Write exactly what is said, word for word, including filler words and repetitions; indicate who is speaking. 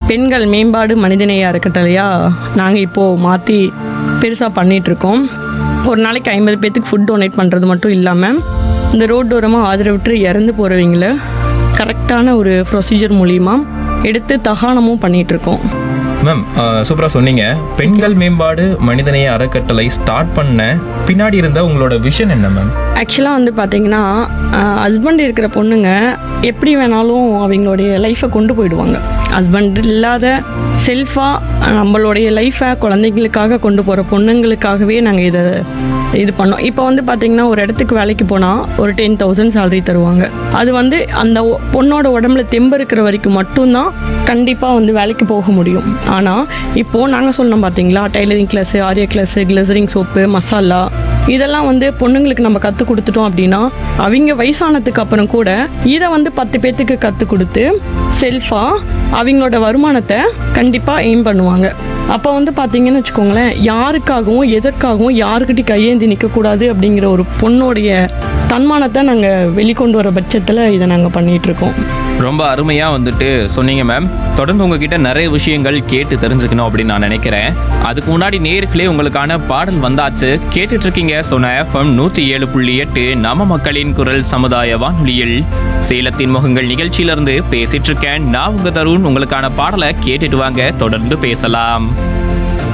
Speaker 1: பெண்கள் மேம்பாடு மனிதநேய அறக்கட்டளையா நாங்கள் இப்போது மாற்றி பெருசாக பண்ணிகிட்ருக்கோம். ஒரு நாளைக்கு ஐம்பது பேர்த்துக்கு ஃபுட் டொனேட் பண்ணுறது மட்டும் இல்லாமல் இந்த ரோட்டோரமாக ஆதரவிட்டு இறந்து போகிறவங்கள கரெக்டான ஒரு ப்ரொசீஜர் மூலிமா எடுத்து தகானமும் பண்ணிகிட்ருக்கோம்.
Speaker 2: மேம் சூப்பராக சொன்னீங்க. பெண்கள் மேம்பாடு மனிதநேய அறக்கட்டளை ஸ்டார்ட் பண்ண பின்னாடி இருந்த உங்களோட விஷன் என்ன மேம்?
Speaker 1: ஆக்சுவலாக வந்து பார்த்தீங்கன்னா ஹஸ்பண்ட் இருக்கிற பொண்ணுங்க எப்படி வேணாலும் அவங்களுடைய லைஃப்பை கொண்டு போயிடுவாங்க. ஹஸ்பண்ட் இல்லாத செல்ஃபாக நம்மளுடைய லைஃப்பை குழந்தைங்களுக்காக கொண்டு போகிற பொண்ணுங்களுக்காகவே நாங்கள் இதை இது பண்ணோம். இப்போ வந்து பார்த்திங்கன்னா ஒரு இடத்துக்கு வேலைக்கு போனால் ஒரு டென் தௌசண்ட் சேலரி தருவாங்க. அது வந்து அந்த பொண்ணோட உடம்புல தெம்பு இருக்கிற வரைக்கும் மட்டும்தான் கண்டிப்பாக வந்து வேலைக்கு போக முடியும். ஆனால் இப்போது நாங்கள் சொன்னோம் பார்த்தீங்களா, tailoring class, Arya class, கிளசரிங் soap, masala, இதெல்லாம் வந்து பொண்ணுங்களுக்கு நம்ம கற்றுக் கொடுத்துட்டோம் அப்படின்னா அவங்க வயசானதுக்கு அப்புறம் கூட இதை வந்து பத்து பேர்த்துக்கு கற்றுக் கொடுத்து செல்ஃபாக அவங்களோட வருமானத்தை கண்டிப்பாக எய்ம் பண்ணுவாங்க. அப்போ வந்து பார்த்தீங்கன்னு வச்சுக்கோங்களேன், யாருக்காகவும் எதற்காகவும் யாருக்கிட்டையும் கையேந்தி நிற்கக்கூடாது அப்படிங்கிற ஒரு பொண்ணுடைய தன்மானத்தை நாங்கள் வெளிக்கொண்டு வர பட்சத்தில் இதை நாங்கள் பண்ணிகிட்ருக்கோம்.
Speaker 2: ரொம்ப அருமையாக வந்துட்டு சொன்னீங்க மேம். தொடர்ந்து உங்ககிட்ட நிறைய விஷயங்கள் கேட்டு தெரிஞ்சுக்கணும் அப்படின்னு நான் நினைக்கிறேன். அதுக்கு முன்னாடி நேர்களே உங்களுக்கான பாடல் வந்தாச்சு. கேட்டுட்டு இருக்கீங்க சோனா எஃப்எம் நூற்றி ஏழு புள்ளி எட்டு நம்ம மக்களின் குரல் சமுதாய வானொலியில் சேலத்தின் முகங்கள் நிகழ்ச்சியிலிருந்து பேசிட்டு இருக்கேன். நான் உங்க தருண். உங்களுக்கான பாடலை கேட்டுட்டு வாங்க, தொடர்ந்து பேசலாம்.